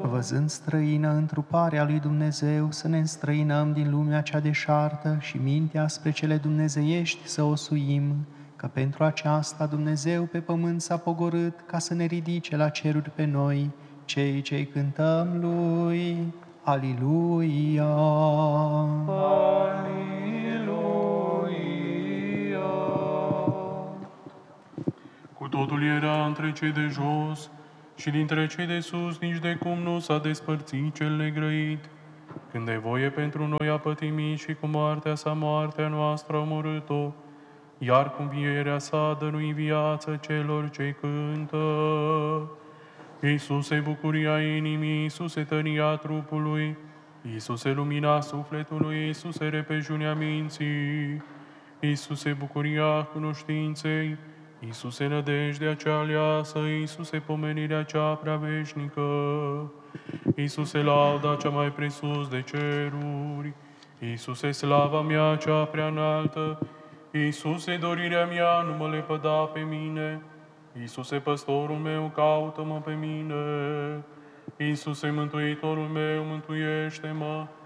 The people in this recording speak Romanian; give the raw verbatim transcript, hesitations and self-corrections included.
Văzând străină întruparea lui Dumnezeu, să ne înstrăinăm din lumea cea deșartă și mintea spre cele dumnezeiești să o suim, că pentru aceasta Dumnezeu pe pământ s-a pogorât ca să ne ridice la ceruri pe noi, cei ce-i cântăm Lui. Aliluia! Aliluia! Cu totul era între cei de jos și dintre cei de sus, nici de cum nu s-a despărțit cel negrăit. Când de voie pentru noi a pătimit și cu moartea sa moartea noastră a omorât-o, iar cu învierea sa dănui viață celor ce cântă. Iisuse, bucuria inimii, Iisuse, tăria trupului, Iisuse, lumina sufletului, Iisuse, repejunea minții, Iisuse, bucuria cunoștinței, Iisuse, nădejdea cea aleasă, Iisuse, pomenirea cea prea veșnică, Iisuse, lauda cea mai presus de ceruri, Iisuse, slava mea cea prea înaltă, Iisuse, dorirea mea nu mă lepăda pe mine, Iisuse, păstorul meu, caută-mă pe mine, Iisuse, mântuitorul meu, mântuiește-mă,